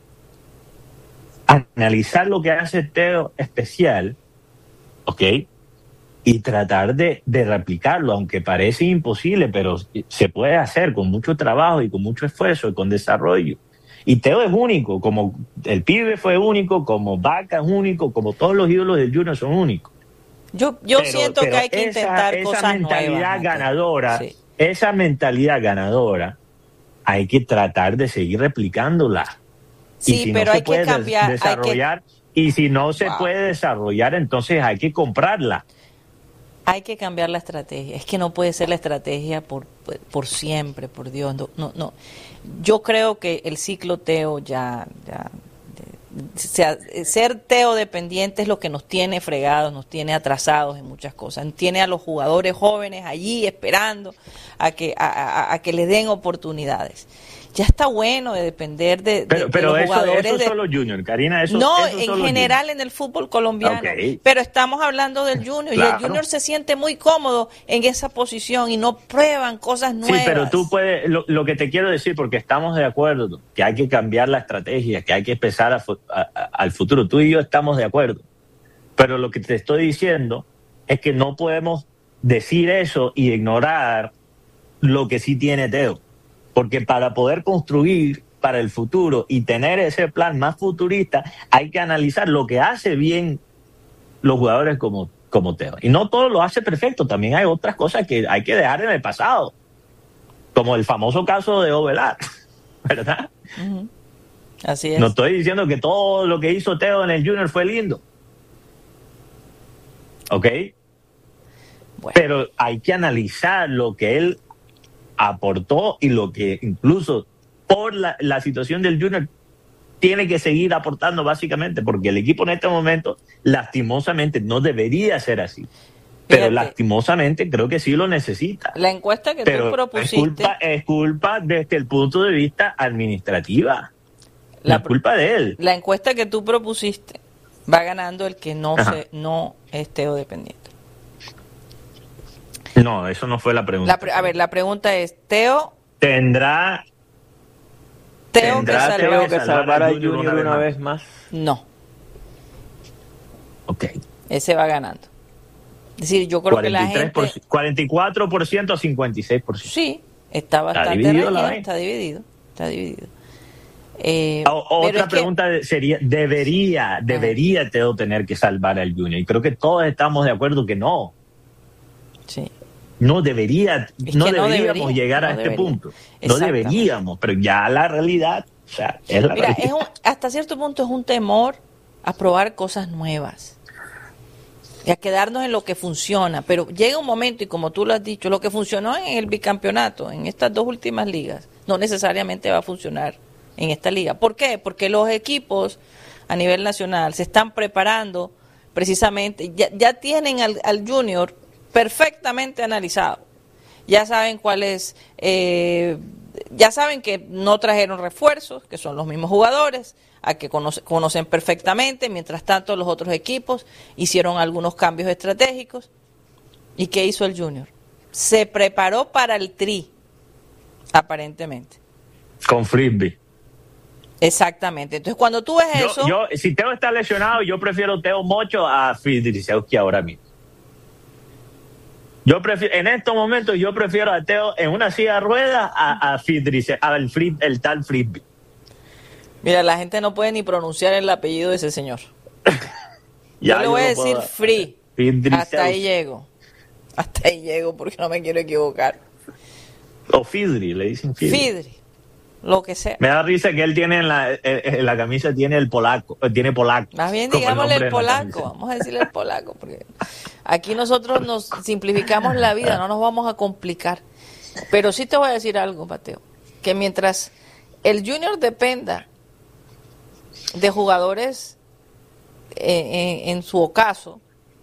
analizar lo que hace Teo especial, ¿ok? Y tratar de replicarlo, aunque parece imposible, pero se puede hacer con mucho trabajo y con mucho esfuerzo y con desarrollo. Y Teo es único, como el pibe fue único, como Vaca es único, como todos los ídolos del Junior son únicos. Yo siento que hay que intentar cosas nuevas. Esa mentalidad ganadora hay que tratar de seguir replicándola. Sí, si pero no hay que cambiar. Y si no se puede desarrollar, entonces hay que comprarla. Hay que cambiar la estrategia. Es que no puede ser la estrategia por siempre, por Dios. No. Yo creo que el ciclo Teo ser Teo dependiente es lo que nos tiene fregados, nos tiene atrasados en muchas cosas. Tiene a los jugadores jóvenes allí esperando a que les den oportunidades. Ya está bueno de depender de los jugadores. Pero eso es solo Junior, Karina. Eso en general Junior. En el fútbol colombiano. Okay. Pero estamos hablando del Junior. Claro. Y el Junior se siente muy cómodo en esa posición y no prueban cosas nuevas. Sí, pero tú puedes, lo que te quiero decir, porque estamos de acuerdo, que hay que cambiar la estrategia, que hay que empezar al futuro. Tú y yo estamos de acuerdo. Pero lo que te estoy diciendo es que no podemos decir eso y ignorar lo que sí tiene Teo. Porque para poder construir para el futuro y tener ese plan más futurista, hay que analizar lo que hace bien los jugadores como Teo. Y no todo lo hace perfecto, también hay otras cosas que hay que dejar en el pasado, como el famoso caso de Ovelar, ¿verdad? Uh-huh. Así es. No estoy diciendo que todo lo que hizo Teo en el Junior fue lindo, ¿ok? Bueno. Pero hay que analizar lo que él aportó y lo que incluso por la situación del Junior tiene que seguir aportando, básicamente, porque el equipo en este momento lastimosamente no debería ser así, pero lastimosamente creo que sí lo necesita. La encuesta que tú propusiste es culpa desde el punto de vista administrativa, la culpa de él. La encuesta que tú propusiste va ganando el que no es Teo dependiente. No, eso no fue la pregunta. La pregunta es, ¿Teo tendrá que salvar a Junior una vez más? No. Ok. Ese va ganando. Es decir, yo creo que la gente... 44% a 56%. Sí, está bastante reñido, está dividido. Otra pregunta sería, ¿debería Teo tener que salvar al Junior? Y creo que todos estamos de acuerdo que no. Sí. No deberíamos llegar a este punto. No deberíamos, pero ya la realidad, o sea, es la realidad. Hasta cierto punto es un temor a probar cosas nuevas y a quedarnos en lo que funciona, pero llega un momento, y como tú lo has dicho, lo que funcionó en el bicampeonato, en estas 2 últimas ligas, no necesariamente va a funcionar en esta liga. ¿Por qué? Porque los equipos a nivel nacional se están preparando precisamente, ya tienen al Junior perfectamente analizado. Ya saben cuáles, ya saben que no trajeron refuerzos, que son los mismos jugadores, a que conocen perfectamente. Mientras tanto, los otros equipos hicieron algunos cambios estratégicos. ¿Y qué hizo el Junior? Se preparó para el tri, aparentemente. Con Frisbee. Exactamente. Entonces, cuando tú ves eso... Si Teo está lesionado, yo prefiero Teo Mocho a Fidrisewski ahora mismo. En estos momentos, yo prefiero a Teo en una silla de ruedas a el tal Frisbee. Mira, la gente no puede ni pronunciar el apellido de ese señor. Yo le voy a decir Free. Hasta ahí llego. Hasta ahí llego porque no me quiero equivocar. O Fidri, le dicen Fidri. Fidri, lo que sea. Me da risa que él tiene en la camisa tiene el polaco, tiene polaco. Más bien digámosle el polaco, vamos a decirle el polaco, porque aquí nosotros nos simplificamos la vida, no nos vamos a complicar. Pero sí te voy a decir algo, Mateo, que mientras el Junior dependa de jugadores en su ocaso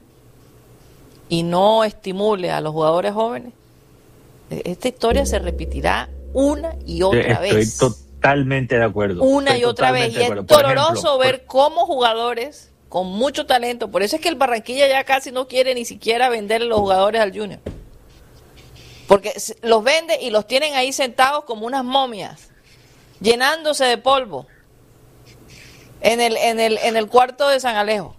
y no estimule a los jugadores jóvenes, esta historia se repetirá una y otra vez. Estoy totalmente de acuerdo. Una y otra vez. Y es doloroso ver cómo jugadores con mucho talento, por eso es que el Barranquilla ya casi no quiere ni siquiera venderle los jugadores al Junior. Porque los vende y los tienen ahí sentados como unas momias, llenándose de polvo en el cuarto de San Alejo.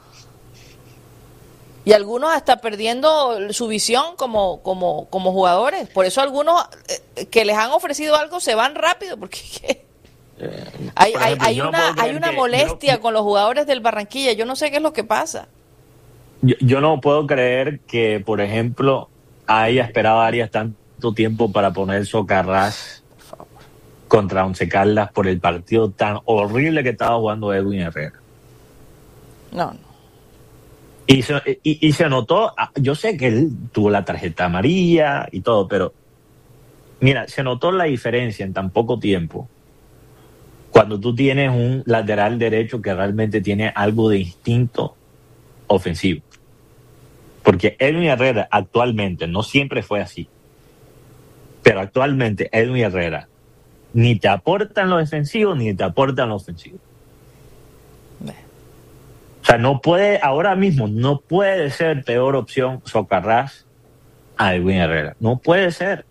Y algunos hasta perdiendo su visión como jugadores. Por eso algunos que les han ofrecido algo se van rápido, porque hay una molestia con los jugadores del Barranquilla. Yo no sé qué es lo que pasa. Yo no puedo creer que, por ejemplo, haya esperado a Arias tanto tiempo para poner Socarrás contra Once Caldas por el partido tan horrible que estaba jugando Edwin Herrera. No. Y se notó, yo sé que él tuvo la tarjeta amarilla y todo, pero mira, se notó la diferencia en tan poco tiempo cuando tú tienes un lateral derecho que realmente tiene algo de instinto ofensivo. Porque Edwin Herrera actualmente, no siempre fue así, pero actualmente Edwin Herrera ni te aporta en lo defensivo ni te aporta en lo ofensivo. O sea, ahora mismo no puede ser peor opción Socarrás a Edwin Herrera. No puede ser.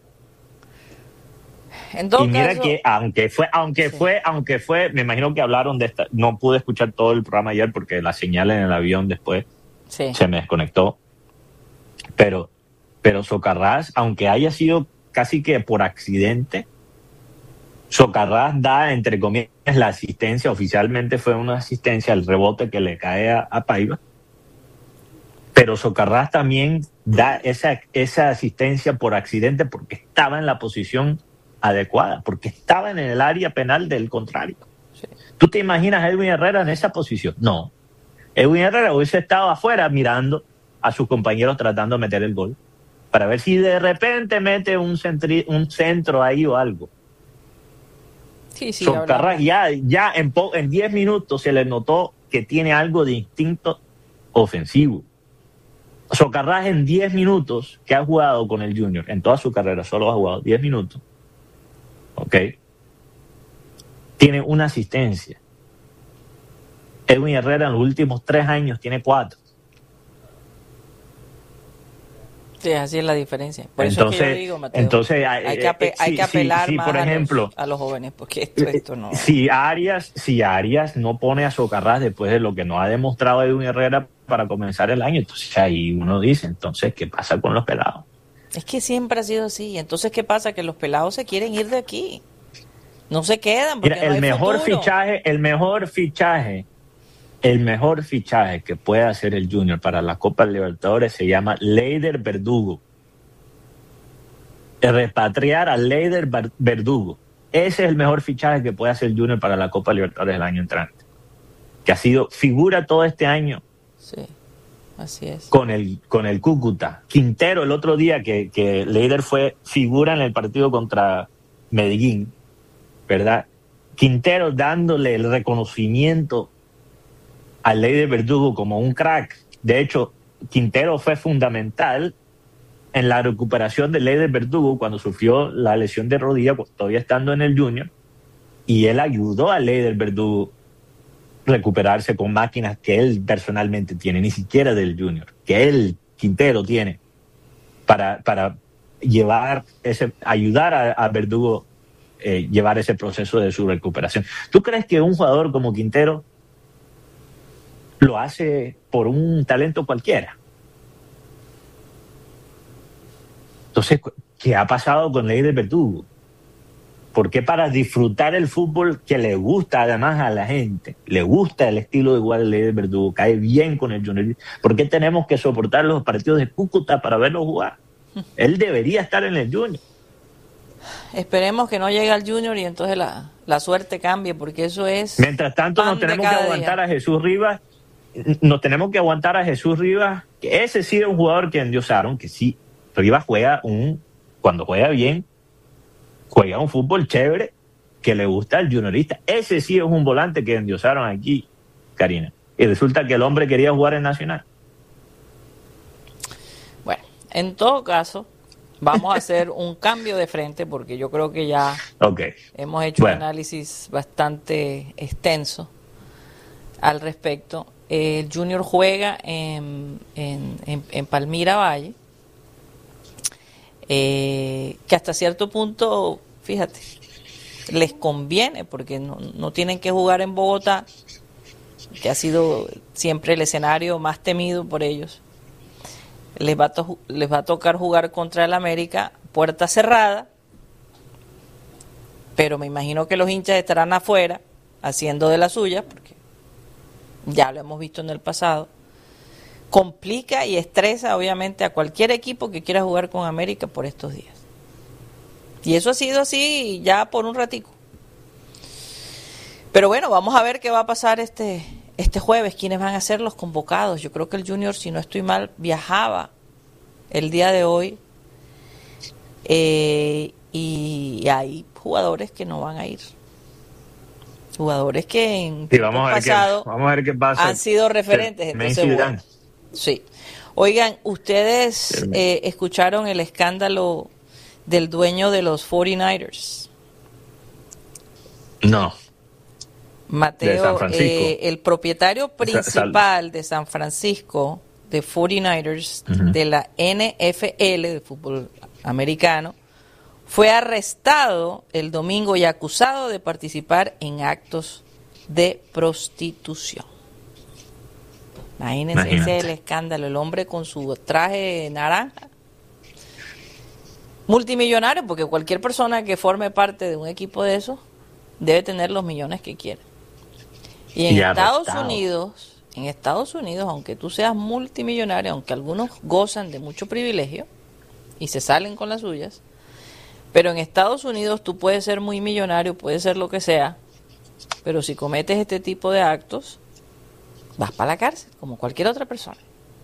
Y mira que aunque fue, me imagino que hablaron de esta, no pude escuchar todo el programa ayer porque la señal en el avión después se me desconectó. Pero Socarrás, aunque haya sido casi que por accidente, Socarrás da, entre comillas, la asistencia. Oficialmente fue una asistencia al rebote que le cae a Paiva. Pero Socarrás también da esa asistencia por accidente porque estaba en la posición adecuada, porque estaba en el área penal del contrario. Sí. ¿Tú te imaginas a Edwin Herrera en esa posición? No. Edwin Herrera hubiese estado afuera mirando a sus compañeros tratando de meter el gol para ver si de repente mete un centro ahí o algo. Sí, Socarrás ya en 10 minutos se le notó que tiene algo de instinto ofensivo. Socarrás en 10 minutos que ha jugado con el Junior, en toda su carrera solo ha jugado 10 minutos, ¿ok? Tiene una asistencia. Edwin Herrera en los últimos 3 años tiene 4. Sí, así es la diferencia. Por eso es que yo digo, Mateo, hay que apelar más por ejemplo, a los jóvenes, porque esto no... Si Arias no pone a Socarrás después de lo que nos ha demostrado Edwin Herrera para comenzar el año, entonces ahí uno dice, entonces, ¿qué pasa con los pelados? Es que siempre ha sido así. Entonces, ¿qué pasa? Que los pelados se quieren ir de aquí. No se quedan porque mira, no hay mejor futuro. El mejor fichaje que puede hacer el Junior para la Copa Libertadores se llama Leider Verdugo. Repatriar a Leider Verdugo. Ese es el mejor fichaje que puede hacer el Junior para la Copa Libertadores el año entrante. Que ha sido figura todo este año. Sí, así es. Con el Cúcuta. Quintero el otro día que Leider fue figura en el partido contra Medellín, ¿verdad? Quintero dándole el reconocimiento a Leider Verdugo como un crack. De hecho, Quintero fue fundamental en la recuperación de Leider Verdugo cuando sufrió la lesión de rodilla, todavía estando en el Junior, y él ayudó a Leider Verdugo recuperarse con máquinas que él personalmente tiene, ni siquiera del Junior, que él, Quintero, tiene para ayudar a Verdugo llevar ese proceso de su recuperación. ¿Tú crees que un jugador como Quintero lo hace por un talento cualquiera? Entonces, ¿qué ha pasado con Leider Verdugo? ¿Por qué para disfrutar el fútbol que le gusta además a la gente, le gusta el estilo de jugar de Leider Verdugo, cae bien con el Junior? ¿Por qué tenemos que soportar los partidos de Cúcuta para verlo jugar? Él debería estar en el Junior. Esperemos que no llegue al Junior y entonces la suerte cambie, porque eso es... Mientras tanto nos tenemos que aguantar a Jesús Rivas. Nos tenemos que aguantar a Jesús Rivas, que ese sí es un jugador que endiosaron, que sí, Rivas cuando juega bien, juega un fútbol chévere, que le gusta al juniorista. Ese sí es un volante que endiosaron aquí, Karina. Y resulta que el hombre quería jugar en Nacional. Bueno, en todo caso, vamos a hacer un cambio de frente, porque yo creo que ya hemos hecho un análisis bastante extenso al respecto. El Junior juega en Palmira Valle, que hasta cierto punto, fíjate, les conviene, porque no tienen que jugar en Bogotá, que ha sido siempre el escenario más temido por ellos. Les va a tocar jugar contra el América, puerta cerrada, pero me imagino que los hinchas estarán afuera haciendo de las suyas, porque ya lo hemos visto en el pasado. Complica y estresa obviamente a cualquier equipo que quiera jugar con América por estos días. Y eso ha sido así ya por un ratico. Pero bueno, vamos a ver qué va a pasar este jueves, quiénes van a ser los convocados. Yo creo que el Junior, si no estoy mal, viajaba el día de hoy, y hay jugadores que no van a ir. Jugadores que en el pasado han sido referentes. Entonces, bueno, sí. Oigan, ¿ustedes escucharon el escándalo del dueño de los 49ers? No. Mateo, el propietario principal de San Francisco, de 49ers, de la NFL, de fútbol americano, fue arrestado el domingo y acusado de participar en actos de prostitución. Imagínense, ese es el escándalo. El hombre con su traje naranja, multimillonario, porque cualquier persona que forme parte de un equipo de esos debe tener los millones que quiera. Y en Estados Unidos, aunque tú seas multimillonario, aunque algunos gozan de mucho privilegio y se salen con las suyas, pero en Estados Unidos tú puedes ser muy millonario, puedes ser lo que sea, pero si cometes este tipo de actos, vas para la cárcel, como cualquier otra persona.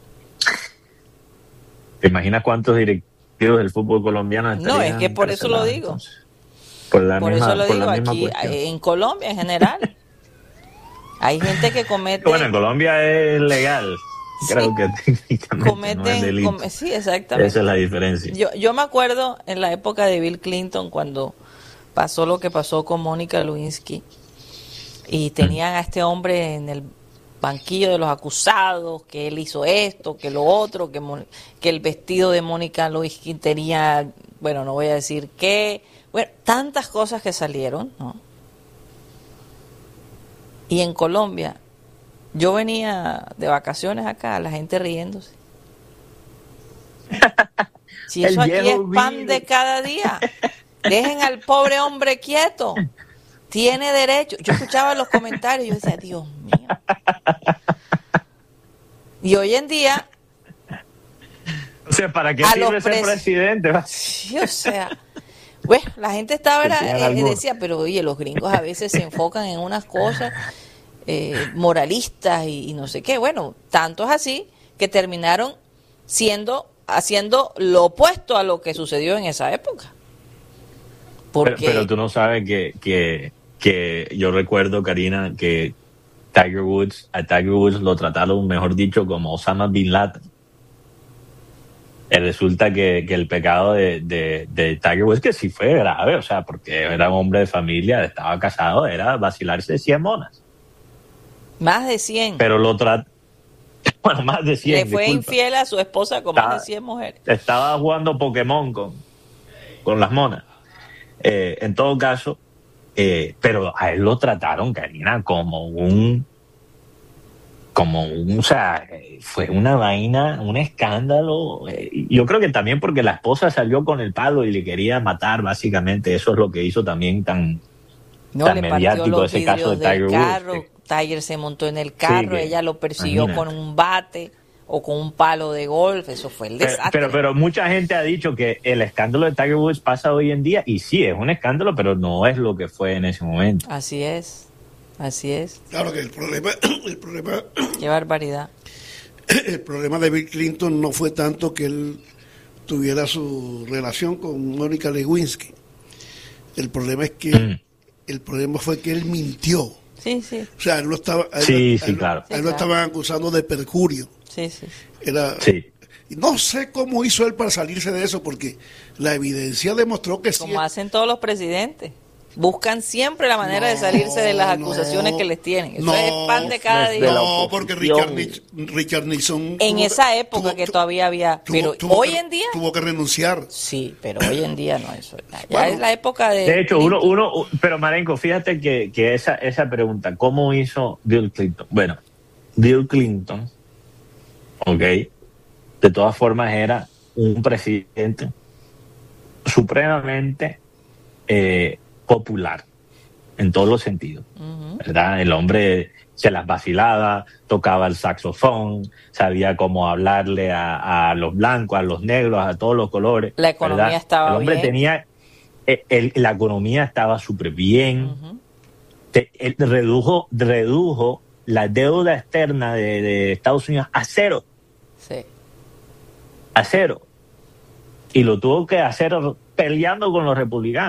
¿Te imaginas cuántos directivos del fútbol colombiano estarían? No, es que por eso lo digo. Entonces, por eso lo digo aquí, en Colombia en general. Hay gente que comete... Bueno, en Colombia es legal. Sí, creo que técnicamente no es delito. Sí, exactamente. Esa es la diferencia. Yo me acuerdo en la época de Bill Clinton, cuando pasó lo que pasó con Mónica Lewinsky, y tenían a este hombre en el banquillo de los acusados, que él hizo esto, que lo otro, que el vestido de Mónica Lewinsky tenía, bueno, no voy a decir qué, bueno, tantas cosas que salieron, ¿no? Y en Colombia, yo venía de vacaciones acá, la gente riéndose. Si eso aquí es pan de cada día, dejen al pobre hombre quieto. Tiene derecho. Yo escuchaba los comentarios y yo decía, Dios mío. Y hoy en día... O sea, ¿para qué sirve ser presidente? Sí, o sea... Bueno, la gente estaba decía, pero oye, los gringos a veces se enfocan en unas cosas moralistas y no sé qué. Bueno, tanto es así que terminaron haciendo lo opuesto a lo que sucedió en esa época. Pero tú no sabes que yo recuerdo, Karina, que a Tiger Woods lo trataron, mejor dicho, como Osama Bin Laden. Resulta que el pecado de Tiger Woods, que sí fue grave, o sea, porque era un hombre de familia, estaba casado, era vacilarse 100 monas. Más de 100. Pero bueno, más de 100. Le fue infiel a su esposa con más de 100 mujeres. Estaba jugando Pokémon con las monas. En todo caso, pero a él lo trataron, Karina, o sea, fue una vaina, un escándalo. Yo creo que también porque la esposa salió con el palo y le quería matar, básicamente. Eso es lo que hizo también tan mediático ese caso de Tiger Woods. Tiger se montó en el carro, ella lo persiguió con un bate o con un palo de golf. Eso fue el desastre. Pero mucha gente ha dicho que el escándalo de Tiger Woods pasa hoy en día, y sí, es un escándalo, pero no es lo que fue en ese momento. Así es. Claro que el problema qué barbaridad. El problema de Bill Clinton no fue tanto que él tuviera su relación con Mónica Lewinsky. El problema es que el problema fue que él mintió. Sí. O sea, él lo estaba claro. Él lo estaban acusando de perjurio. Sí. No sé cómo hizo él para salirse de eso, porque la evidencia demostró que sí. Como hacen todos los presidentes. Buscan siempre la manera de salirse de las acusaciones que les tienen. Eso es pan de cada día. No, porque Richard Nixon... En esa época que todavía había... Pero hoy en día... Tuvo que renunciar. Sí, pero hoy en día no. Eso ya es la época de... De hecho, pero Marenco, fíjate que esa pregunta, ¿cómo hizo Bill Clinton? Bueno, Bill Clinton, de todas formas era un presidente supremamente... popular en todos los sentidos, ¿verdad? El hombre se las vacilaba, tocaba el saxofón, sabía cómo hablarle a los blancos, a los negros, a todos los colores. La economía ¿verdad? estaba el hombre bien. tenía la economía estaba súper bien. Él redujo la deuda externa de Estados Unidos a cero. Sí. A cero. Y lo tuvo que hacer peleando con los republicanos.